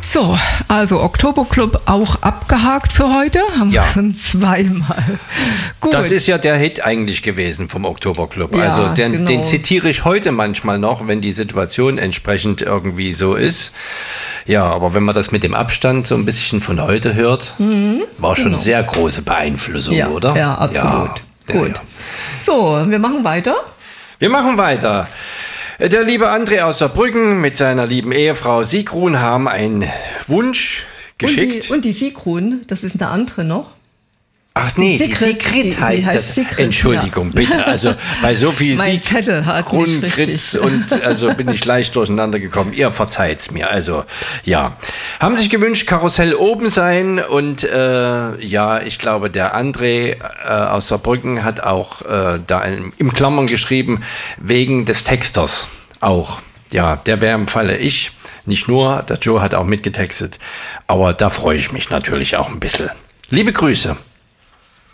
So, also Oktoberclub auch abgehakt für heute. Haben wir schon zweimal. Gut. Das ist ja der Hit eigentlich gewesen vom Oktoberclub. Ja, also den genau. zitiere ich heute manchmal noch, wenn die Situation entsprechend irgendwie so ist. Ja, aber wenn man das mit dem Abstand so ein bisschen von heute hört, war schon sehr große Beeinflussung, ja, oder? Ja, absolut. Gut. Ja. So, wir machen weiter. Wir machen weiter. Der liebe André aus Saarbrücken mit seiner lieben Ehefrau Sigrun haben einen Wunsch geschickt. Und die Sigrun, das ist eine andere noch. Ach nee, die Sigrid heißt Sigrid. Entschuldigung, bitte. Also bei so viel mein Zettel hat nicht Kritz und also bin ich leicht durcheinander gekommen. Ihr verzeiht's mir. Also ja, haben sich gewünscht, Karussell oben sein und ja, ich glaube, der André aus Saarbrücken hat auch da im Klammern geschrieben wegen des Texters auch. Ja, der wäre im Falle ich. Nicht nur, der Joe hat auch mitgetextet, aber da freue ich mich natürlich auch ein bisschen. Liebe Grüße.